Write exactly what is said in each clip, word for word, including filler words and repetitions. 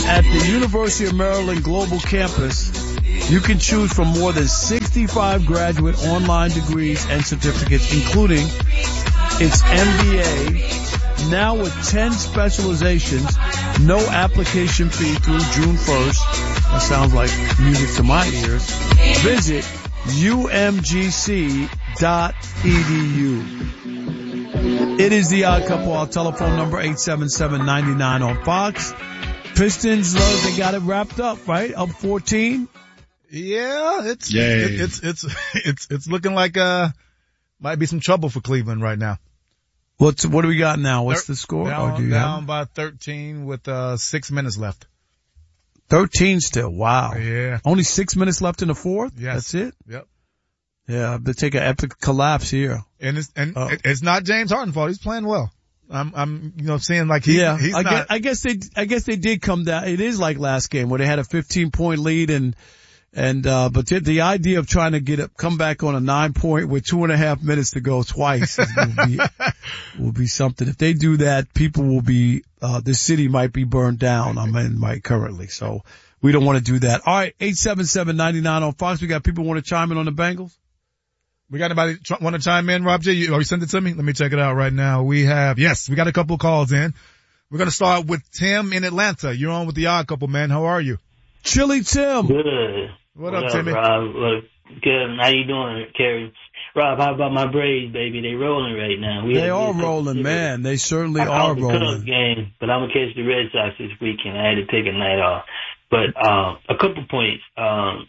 At the University of Maryland Global Campus, you can choose from more than sixty-five graduate online degrees and certificates, including its M B A, now with ten specializations, no application fee through June first. That sounds like music to my ears. Visit U M G C dot E D U. It is the Odd Couple. Our telephone number eight seven seven, nine nine on Fox. Pistons, uh, they got it wrapped up, right? Up fourteen. Yeah, it's it, it's it's it's it's looking like uh might be some trouble for Cleveland right now. What's what do we got now? What's the score? Down, oh, do you down have? by thirteen with uh six minutes left. Thirteen still. Wow. Yeah. Only six minutes left in the fourth. Yes. That's it. Yep. Yeah, they take an epic collapse here. And it's and oh. it's not James Harden's fault. He's playing well. I'm, I'm, you know, seeing like he, yeah, he's I not. Guess, I guess they, I guess they did come down. It is like last game where they had a fifteen point lead and, and, uh, but the, the idea of trying to get it, come back on a nine point with two and a half minutes to go twice is, will be, will be something. If they do that, people will be, uh, the city might be burned down. I'm in my currently. So we don't want to do that. All right. eight seven seven, nine nine on Fox. We got people want to chime in on the Bengals. We got anybody ch- want to chime in, Rob J? You, oh, you send it to me? Let me check it out right now. We have, yes, we got a couple of calls in. We're going to start with Tim in Atlanta. You're on with the Odd Couple, man. How are you? Chili Tim. Good. What, what up, up, Timmy? Rob? What, good. How you doing, Kerry? Rob, how about my Braves, baby? They rolling right now. We they are rolling, man. They certainly I are the rolling. Cubs game, but I'm going to catch the Red Sox this weekend. I had to take a night off. But um, a couple points. Um,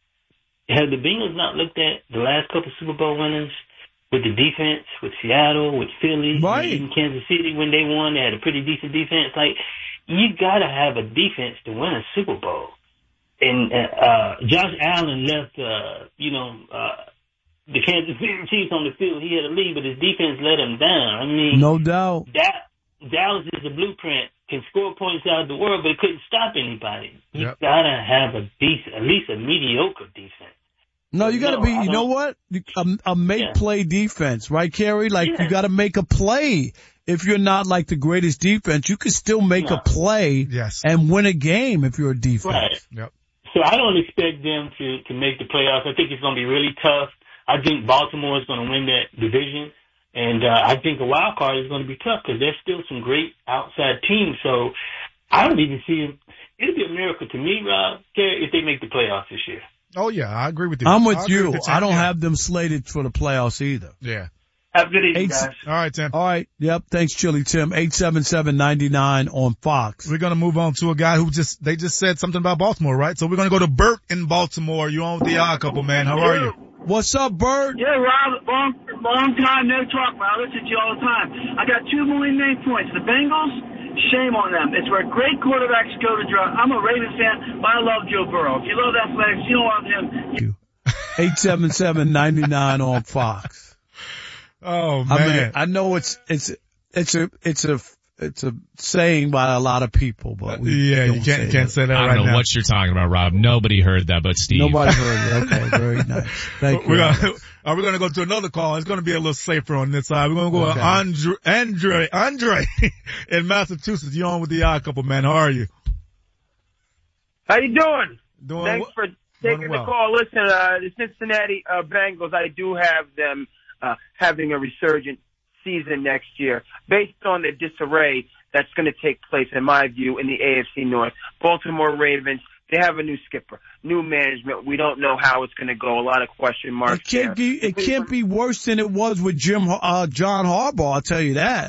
have the Bengals not looked at the last couple Super Bowl winners? With the defense, with Seattle, with Philly, right. even Kansas City when they won, they had a pretty decent defense. Like, you gotta have a defense to win a Super Bowl. And, uh, Josh Allen left, uh, you know, uh, the Kansas City Chiefs on the field. He had a lead, but his defense let him down. I mean, no doubt. That, Dallas is a blueprint, can score points out of the world, but it couldn't stop anybody. You yep. gotta have a decent, at least a mediocre defense. No, you gotta no, be, you know what? A, a make yeah. play defense, right, Kerry? Like, yeah. you gotta make a play. If you're not like the greatest defense, you can still make no. a play yes. and win a game if you're a defense. Right. Yep. So I don't expect them to, to make the playoffs. I think it's gonna be really tough. I think Baltimore is gonna win that division. And, uh, I think a wild card is gonna be tough because there's still some great outside teams. So I don't even see them. It'll be a miracle to me, Rob, if they make the playoffs this year. Oh yeah, I agree with you. I'm with I you. With I don't yeah. have them slated for the playoffs either. Yeah. Have a good evening, Eight, guys. All right, Tim. All right. Yep. Thanks, Chili Tim. eight seven seven, nine nine on Fox. We're going to move on to a guy who just, they just said something about Baltimore, right? So we're going to go to Bert in Baltimore. You on with the Odd Couple, man. How are you? What's up, Bert? Yeah, Rob, long, long time no talk, man. I listen to you all the time. I got two million main points. The Bengals, shame on them. It's where great quarterbacks go to draw. I'm a Ravens fan, but I love Joe Burrow. If you love athletics, you don't love him. eight seven seven, nine nine on Fox. Oh man. I mean, I know it's, it's, it's a, it's a, it's a saying by a lot of people, but we yeah, you can't, say you can't that. say that I don't right know now. what you're talking about, Rob. Nobody heard that but Steve. Nobody heard it. Okay, very nice. Thank We're you. gonna, are we going to go to another call? It's going to be a little safer on this side. We're going to go Okay. with Andre, Andre, Andre in Massachusetts. You on with the Odd Couple, man. How are you? How you doing? Doing Thanks wh- for taking doing the well. call. Listen, uh, the Cincinnati uh, Bengals, I do have them uh, having a resurgent season next year based on the disarray that's going to take place, in my view, in the A F C North. Baltimore Ravens, they have a new skipper, new management. We don't know how it's going to go. A lot of question marks. It can't there. be, it can't be worse than it was with Jim, uh, John Harbaugh. I'll tell you that.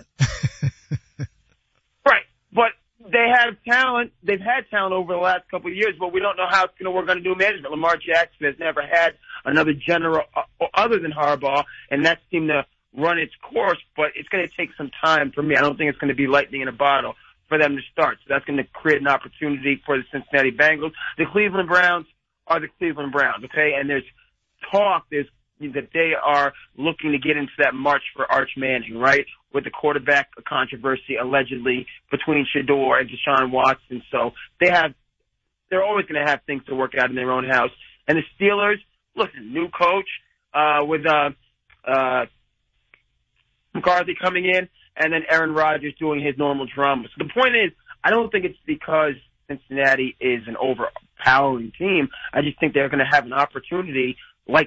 Right. But they have talent. They've had talent over the last couple of years, but we don't know how it's going to work on the new management. Lamar Jackson has never had another general uh, other than Harbaugh, and that seemed to run its course, but it's going to take some time for me. I don't think it's going to be lightning in a bottle for them to start. So that's going to create an opportunity for the Cincinnati Bengals. The Cleveland Browns are the Cleveland Browns, okay? And there's talk there's, that they are looking to get into that march for Arch Manning, right? With the quarterback controversy allegedly between Shador and Deshaun Watson. So they have, they're always going to have things to work out in their own house. And the Steelers, listen, new coach, uh, with, uh, uh, McCarthy coming in, and then Aaron Rodgers doing his normal drama. So the point is, I don't think it's because Cincinnati is an overpowering team. I just think they're going to have an opportunity, like